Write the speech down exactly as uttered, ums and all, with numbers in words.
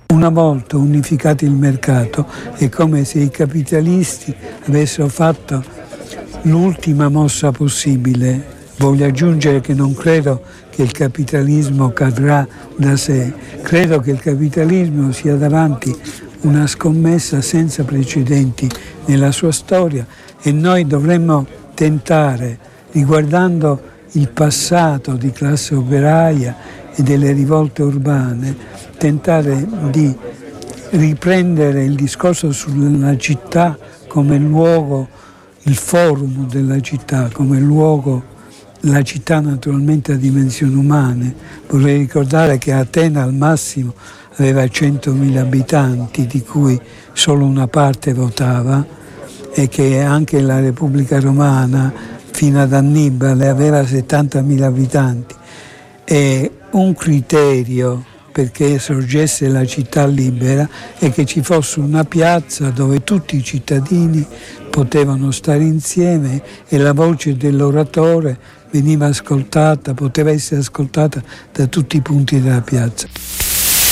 Una volta unificato il mercato è come se i capitalisti avessero fatto l'ultima mossa possibile. Voglio aggiungere che non credo che il capitalismo cadrà da sé, credo che il capitalismo sia davanti una scommessa senza precedenti nella sua storia e noi dovremmo tentare, riguardando il passato di classe operaia e delle rivolte urbane, tentare di riprendere il discorso sulla città come luogo, il forum della città, come luogo, la città naturalmente a dimensioni umane. Vorrei ricordare che Atene al massimo aveva centomila abitanti, di cui solo una parte votava, e che anche la Repubblica Romana fino ad Annibale aveva settantamila abitanti. E un criterio perché sorgesse la città libera è che ci fosse una piazza dove tutti i cittadini potevano stare insieme e la voce dell'oratore veniva ascoltata, poteva essere ascoltata da tutti i punti della piazza.